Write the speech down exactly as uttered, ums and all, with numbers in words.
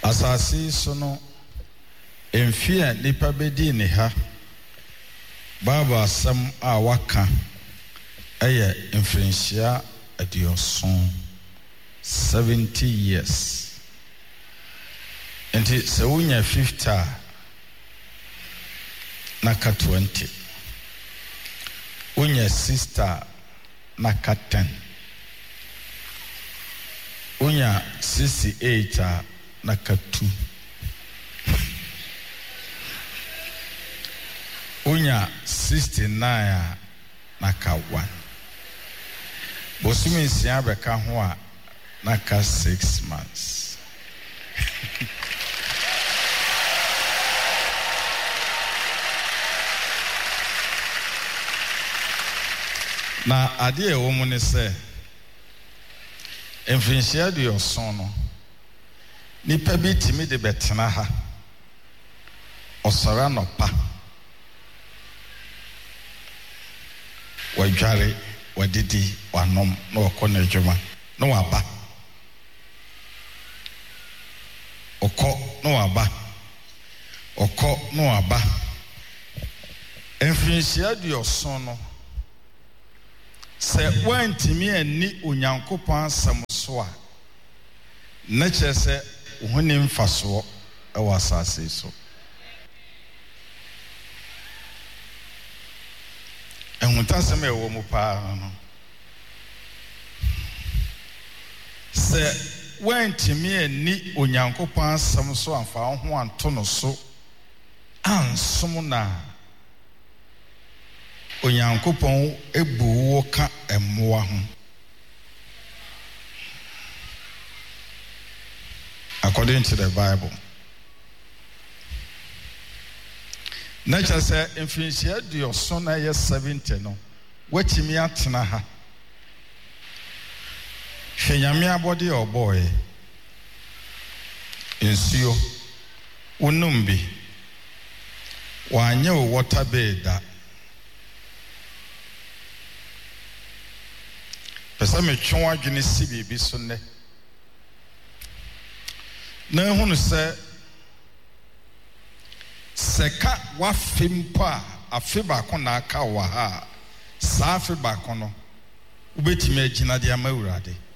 asasi so no emfia nipa bedi ne ha baba asam a waka eye mfrenhyia adioson seventy years. Enti se wunya fifty naka twenty, wunya sister naka ten, wunya sixty-eight naka two, wunya sixty-nine naka one, bosumi nsia beka ho a naka six months. Na ade e wo mu ne se emfinhyia de oson no nipa bi timi de betena ha osara no pa wadware wadidi wanom na okọ na adwuma na waba okọ na waba okọ na waba emfinhyia de oson no se wantimi ani onyankopon asam so a na kyerese ohoni mfaso e wasase so ehuntasem e wo mu pa no se wantimi ani onyankopon asam so amfa ho anto no so ansom na onyankopon ebu wo ka emmoa ho. According to the Bible, nature say infinity do your son na seventy no wetimi atena ha hwenyame abode oboy ensio unumbi wanye wo water bed da pesa me twon adwene si bibi so ne na hunu se seka wa fimpa afi ba ko na aka wa ha sa afi ba ko no ubetimi agina de amawurade